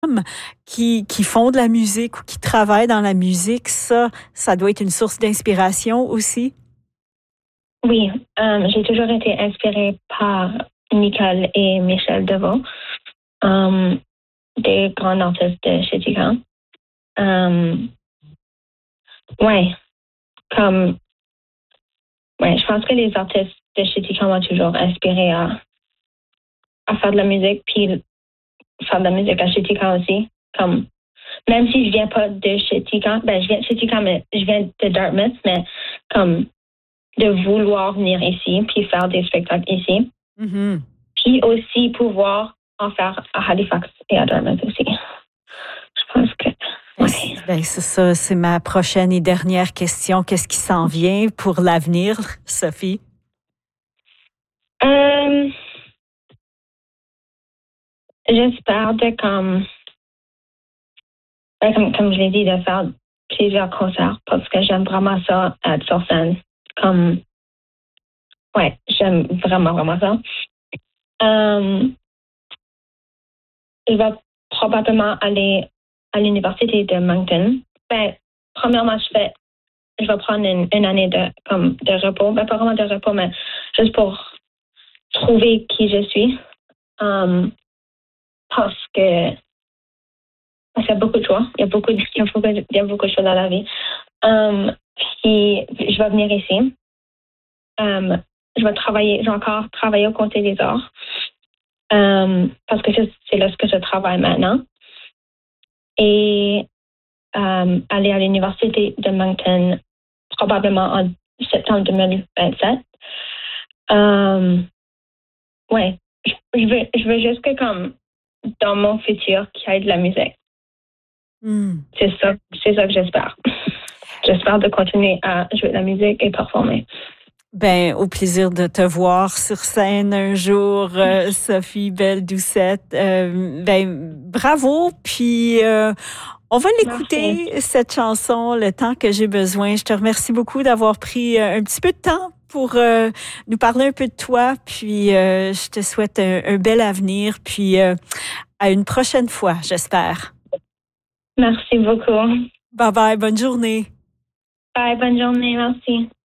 qui font de la musique ou qui travaillent dans la musique, ça doit être une source d'inspiration aussi? Oui, j'ai toujours été inspirée par Nicole et Michel Deveau, des grands artistes de Chichigan. Ouais, comme, ouais, je pense que les artistes de Chichigan m'ont toujours inspiré à faire de la musique, puis faire de la musique à Chichigan aussi. Comme, même si je viens pas de Chichigan, ben, je viens de Chichigan, mais je viens de Dartmouth, mais comme, de vouloir venir ici, puis faire des spectacles ici. Mm-hmm. Puis aussi pouvoir en faire à Halifax et à Dartmouth aussi. Je pense que, ouais. C'est ça, c'est ma prochaine et dernière question. Qu'est-ce qui s'en vient pour l'avenir, Sophie? J'espère comme je l'ai dit, de faire plusieurs concerts parce que j'aime vraiment ça, être sur scène. Ouais, j'aime vraiment, vraiment ça. Je vais probablement aller à l'université de Moncton. Ben, premièrement, je vais prendre une année de repos. Ben, pas vraiment de repos, mais juste pour trouver qui je suis. Parce qu'il y a beaucoup de choix. Il y a beaucoup de choses dans la vie. Puis, je vais venir ici. Je vais encore travailler au Conseil des Arts. Parce que c'est là ce que je travaille maintenant. Et aller à l'université de Moncton probablement en septembre 2027. Ouais, je veux juste que comme dans mon futur qu'il y ait de la musique. C'est ça que j'espère. J'espère de continuer à jouer de la musique et performer. Ben, au plaisir de te voir sur scène un jour, Sophie Belle-Doucette. Bravo, puis on va l'écouter, Merci. cette chanson, le temps que j'ai besoin. Je te remercie beaucoup d'avoir pris un petit peu de temps pour nous parler un peu de toi, puis je te souhaite un bel avenir, puis à une prochaine fois, j'espère. Merci beaucoup. Bye bye, bonne journée. Bye, bonne journée, merci.